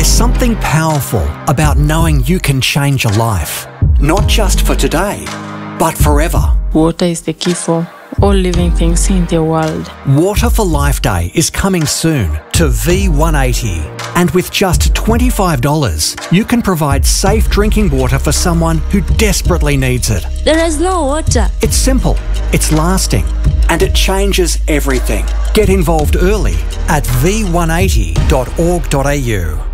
There's something powerful about knowing you can change a life, not just for today, but forever. Water is the key for all living things in the world. Water for Life Day is coming soon to V180. And with just $25, you can provide safe drinking water for someone who desperately needs it. There is no water. It's simple, it's lasting, and it changes everything. Get involved early at v180.org.au.